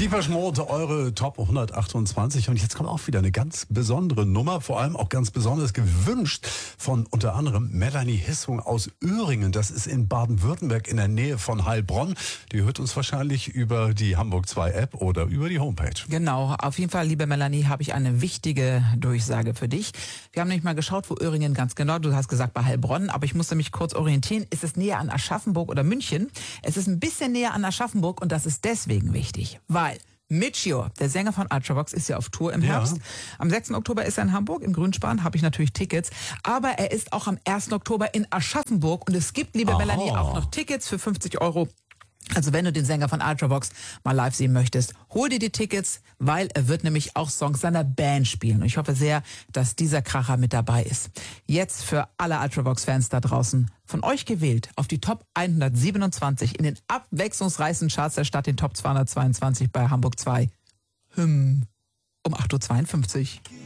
Depeche Mode, eure Top 128. Und jetzt kommt auch wieder eine ganz besondere Nummer, vor allem auch ganz besonders gewünscht von unter anderem Melanie Hissung aus Öhringen. Das ist in Baden-Württemberg in der Nähe von Heilbronn. Die hört uns wahrscheinlich über die Hamburg 2 App oder über die Homepage. Genau, auf jeden Fall, liebe Melanie, habe ich eine wichtige Durchsage für dich. Wir haben nämlich mal geschaut, wo Öhringen ganz genau, du hast gesagt bei Heilbronn, aber ich musste mich kurz orientieren. Ist es näher an Aschaffenburg oder München? Es ist ein bisschen näher an Aschaffenburg und das ist deswegen wichtig, weil Michio, der Sänger von Ultravox, ist ja auf Tour im Herbst. Ja. Am 6. Oktober ist er in Hamburg, im Grünspan, habe ich natürlich Tickets. Aber er ist auch am 1. Oktober in Aschaffenburg und es gibt, liebe Melanie, auch noch Tickets für 50 €. Also wenn du den Sänger von Ultravox mal live sehen möchtest, hol dir die Tickets, weil er wird nämlich auch Songs seiner Band spielen. Und ich hoffe sehr, dass dieser Kracher mit dabei ist. Jetzt für alle Ultravox-Fans da draußen, von euch gewählt auf die Top 127 in den abwechslungsreichsten Charts der Stadt, den Top 222 bei Hamburg 2. Um 8:52 Uhr.